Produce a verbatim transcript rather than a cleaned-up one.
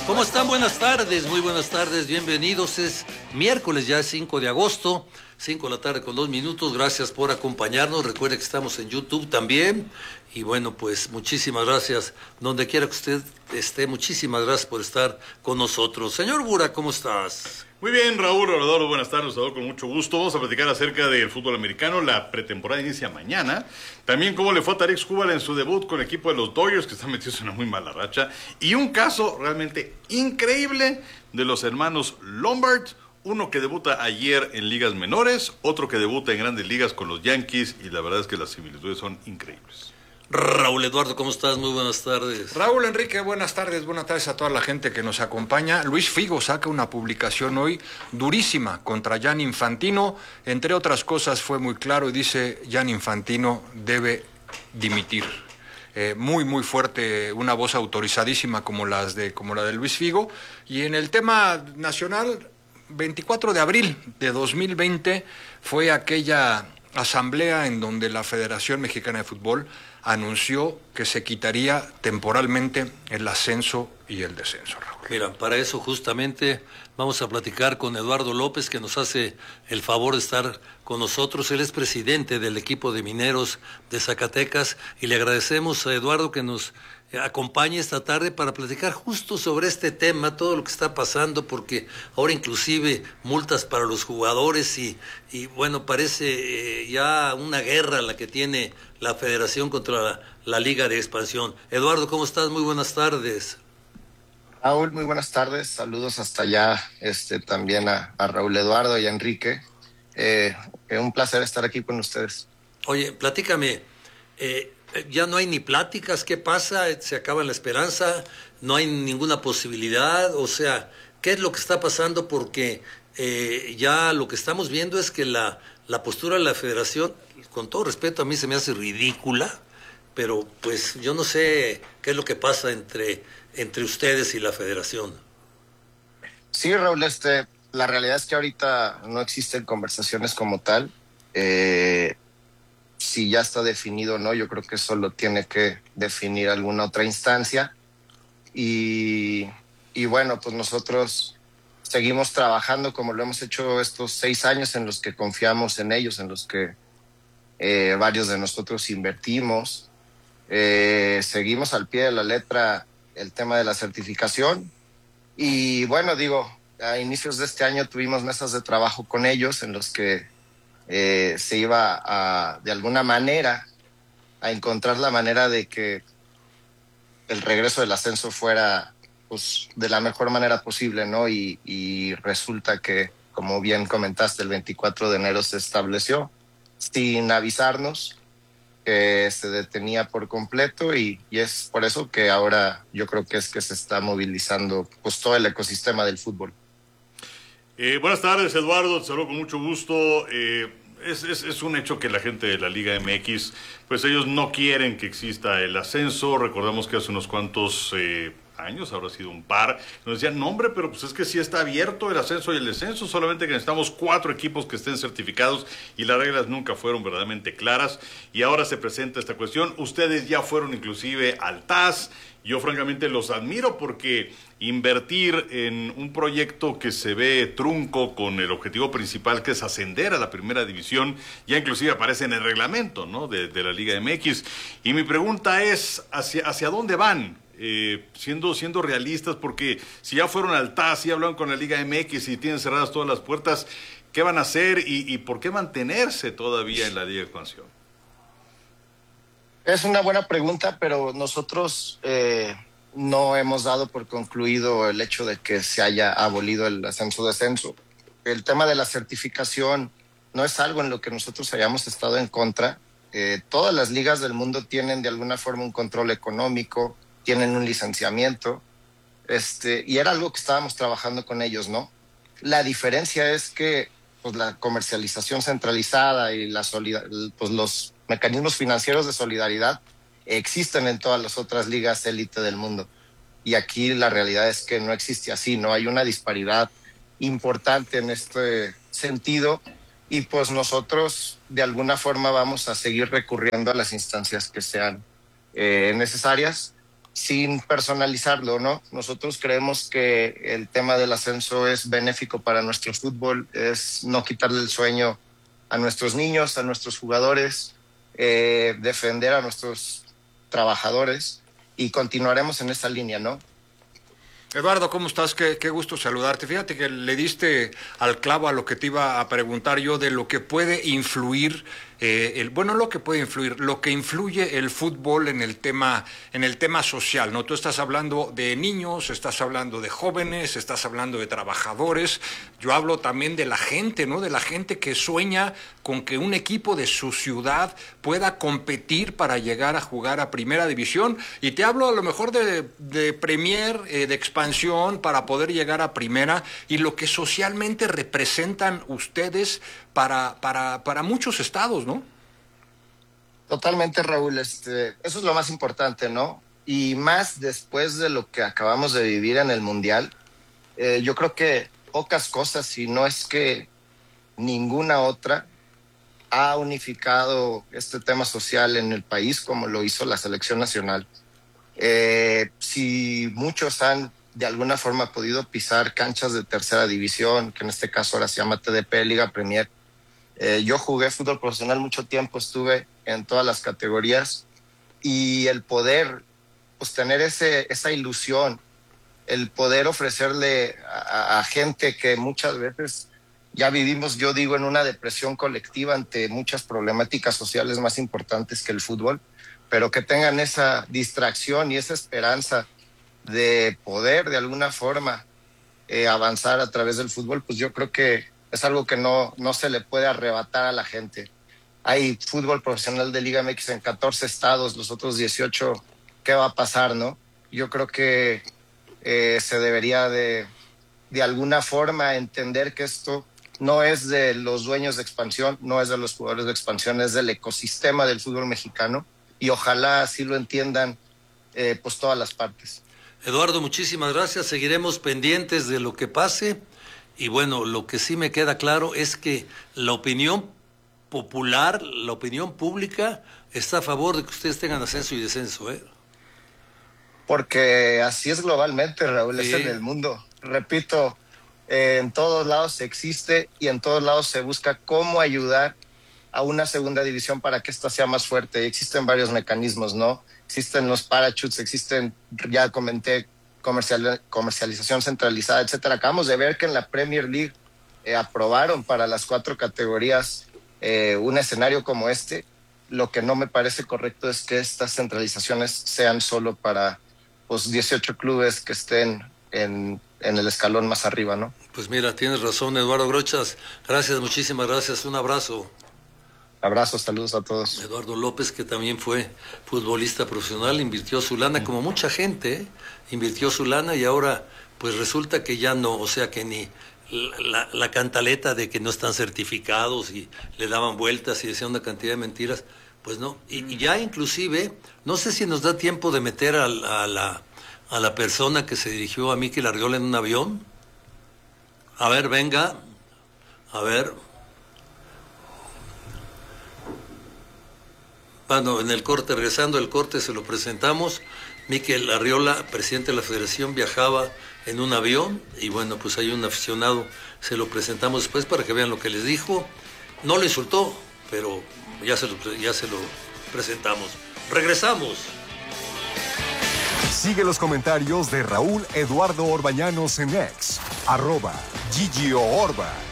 ¿Cómo están? Buenas tardes, muy buenas tardes, bienvenidos. Es miércoles ya cinco de agosto, cinco de la tarde con dos minutos. Gracias por acompañarnos. Recuerde que estamos en YouTube también. Y bueno, pues muchísimas gracias. Donde quiera que usted esté, muchísimas gracias por estar con nosotros. Señor Bura, ¿cómo estás? Muy bien, Raúl Rodolfo, buenas tardes, Raúl, con mucho gusto. Vamos a platicar acerca del fútbol americano. La pretemporada inicia mañana. También cómo le fue a Tarik Skubal en su debut con el equipo de los Dodgers, que están metidos en una muy mala racha. Y un caso realmente increíble de los hermanos Lombard. Uno que debuta ayer en ligas menores, otro que debuta en grandes ligas con los Yankees. Y la verdad es que las similitudes son increíbles. Raúl Eduardo, ¿cómo estás? Muy buenas tardes. Raúl Enrique, buenas tardes, buenas tardes a toda la gente que nos acompaña. Luis Figo saca una publicación hoy durísima contra Gianni Infantino. Entre otras cosas fue muy claro y dice Gianni Infantino debe dimitir. Eh, muy, muy fuerte, una voz autorizadísima como, las de, como la de Luis Figo. Y en el tema nacional, veinticuatro de abril de dos mil veinte fue aquella asamblea en donde la Federación Mexicana de Fútbol anunció que se quitaría temporalmente el ascenso y el descenso, Raúl. Mira, para eso justamente vamos a platicar con Eduardo López, que nos hace el favor de estar con nosotros. Él es presidente del equipo de mineros de Zacatecas y le agradecemos a Eduardo que nos acompañe esta tarde para platicar justo sobre este tema, todo lo que está pasando, porque ahora inclusive multas para los jugadores y, y bueno, parece eh, ya una guerra la que tiene la Federación contra la, la Liga de Expansión. Eduardo, ¿cómo estás? Muy buenas tardes. Raúl, muy buenas tardes. Saludos hasta allá este, también a, a Raúl Eduardo y a Enrique. Eh, eh, un placer estar aquí con ustedes. Oye, platícame, eh, ya no hay ni pláticas, ¿qué pasa? ¿Se acaba la esperanza? ¿No hay ninguna posibilidad? O sea, ¿qué es lo que está pasando? Porque eh, ya lo que estamos viendo es que la, la postura de la Federación, con todo respeto, a mí se me hace ridícula, pero pues yo no sé qué es lo que pasa entre, entre ustedes y la Federación. Sí, Raúl, este, la realidad es que ahorita no existen conversaciones como tal. Eh, si ya está definido o no, yo creo que eso lo tiene que definir alguna otra instancia. Y, y bueno, pues nosotros seguimos trabajando como lo hemos hecho estos seis años en los que confiamos en ellos, en los que eh, varios de nosotros invertimos. Eh, seguimos al pie de la letra el tema de la certificación y bueno, digo, a inicios de este año tuvimos mesas de trabajo con ellos en los que eh, se iba a, de alguna manera, a encontrar la manera de que el regreso del ascenso fuera pues de la mejor manera posible, ¿no? Y, y resulta que, como bien comentaste, el veinticuatro de enero se estableció sin avisarnos que se detenía por completo y, y es por eso que ahora yo creo que es que se está movilizando pues todo el ecosistema del fútbol. Eh, buenas tardes, Eduardo, te saludo con mucho gusto. Eh, es, es, es un hecho que la gente de la Liga M X, pues ellos no quieren que exista el ascenso. Recordamos que hace unos cuantos eh, años, habrá sido un par, nos decían, no hombre, pero pues es que sí está abierto el ascenso y el descenso, solamente que necesitamos cuatro equipos que estén certificados y las reglas nunca fueron verdaderamente claras y ahora se presenta esta cuestión. Ustedes ya fueron inclusive al T A S, yo francamente los admiro porque invertir en un proyecto que se ve trunco con el objetivo principal que es ascender a la primera división, ya inclusive aparece en el reglamento, ¿no? de, de la Liga M X. Y mi pregunta es, ¿hacia, hacia dónde van? Eh, siendo, siendo realistas, porque si ya fueron al T A S y hablaron con la Liga M X y tienen cerradas todas las puertas, ¿qué van a hacer y, y por qué mantenerse todavía en la Liga de Expansión? Es una buena pregunta, pero nosotros eh, no hemos dado por concluido el hecho de que se haya abolido el ascenso-descenso. El tema de la certificación no es algo en lo que nosotros hayamos estado en contra. Eh, todas las ligas del mundo tienen de alguna forma un control económico, tienen un licenciamiento, este, y era algo que estábamos trabajando con ellos, ¿no? La diferencia es que pues, la comercialización centralizada y la solida- pues, los mecanismos financieros de solidaridad existen en todas las otras ligas élite del mundo. Y aquí la realidad es que no existe así, ¿no? Hay una disparidad importante en este sentido y pues nosotros de alguna forma vamos a seguir recurriendo a las instancias que sean eh, necesarias sin personalizarlo, ¿no? Nosotros creemos que el tema del ascenso es benéfico para nuestro fútbol, es no quitarle el sueño a nuestros niños, a nuestros jugadores, eh, defender a nuestros trabajadores y continuaremos en esa línea, ¿no? Eduardo, ¿cómo estás? Qué, qué gusto saludarte. Fíjate que le diste al clavo a lo que te iba a preguntar yo de lo que puede influir, eh, el, bueno, lo que puede influir, lo que influye el fútbol en el tema, en el tema social, ¿no? Tú estás hablando de niños, estás hablando de jóvenes, estás hablando de trabajadores. Yo hablo también de la gente, ¿no? De la gente que sueña con que un equipo de su ciudad pueda competir para llegar a jugar a primera división. Y te hablo a lo mejor de, de Premier, eh, de expansión para poder llegar a primera y lo que socialmente representan ustedes para, para, para muchos estados, ¿no? Totalmente, Raúl. Este, eso es lo más importante, ¿no? Y más después de lo que acabamos de vivir en el Mundial. Eh, yo creo que pocas cosas, si no es que ninguna otra, ha unificado este tema social en el país como lo hizo la selección nacional. Eh, si muchos han de alguna forma podido pisar canchas de tercera división, que en este caso ahora se llama T D P, Liga Premier. Eh, yo jugué fútbol profesional mucho tiempo, estuve en todas las categorías y el poder pues, tener ese, esa ilusión, el poder ofrecerle a, a gente que muchas veces ya vivimos, yo digo, en una depresión colectiva ante muchas problemáticas sociales más importantes que el fútbol, pero que tengan esa distracción y esa esperanza de poder de alguna forma eh, avanzar a través del fútbol, pues yo creo que es algo que no, no se le puede arrebatar a la gente. Hay fútbol profesional de Liga M X en catorce estados, los otros dieciocho, ¿qué va a pasar, no? Yo creo que eh, se debería de, de alguna forma entender que esto no es de los dueños de expansión, no es de los jugadores de expansión, es del ecosistema del fútbol mexicano y ojalá así lo entiendan eh, pues todas las partes. Eduardo, muchísimas gracias. Seguiremos pendientes de lo que pase. Y bueno, lo que sí me queda claro es que la opinión popular, la opinión pública, está a favor de que ustedes tengan ascenso y descenso, ¿eh? Porque así es globalmente, Raúl, sí. Es en el mundo. Repito, eh, en todos lados existe y en todos lados se busca cómo ayudar a una segunda división para que esta sea más fuerte. Y existen varios mecanismos, ¿no? Existen los parachutes, existen, ya comenté, comercial, comercialización centralizada, etcétera. Acabamos de ver que en la Premier League eh, aprobaron para las cuatro categorías eh, un escenario como este. Lo que no me parece correcto es que estas centralizaciones sean solo para pues, dieciocho clubes que estén en, en el escalón más arriba, ¿no? Pues mira, tienes razón, Eduardo Grochas. Gracias, muchísimas gracias. Un abrazo. Abrazos, saludos a todos. Eduardo López, que también fue futbolista profesional, invirtió su lana, como mucha gente, ¿eh? invirtió su lana y ahora pues resulta que ya no, o sea que ni la, la cantaleta de que no están certificados y le daban vueltas y decían una cantidad de mentiras, pues no. Y, y ya inclusive, no sé si nos da tiempo de meter a, a, la, a la persona que se dirigió a Mikel Arriola en un avión. A ver, venga, a ver... Bueno, en el corte, regresando al corte, se lo presentamos. Mikel Arriola, presidente de la federación, viajaba en un avión y bueno, pues hay un aficionado, se lo presentamos después para que vean lo que les dijo. No le insultó, pero ya se lo, ya se lo presentamos. Regresamos. Sigue los comentarios de Raúl Eduardo Orbañanos en X, arroba Gigio Orba.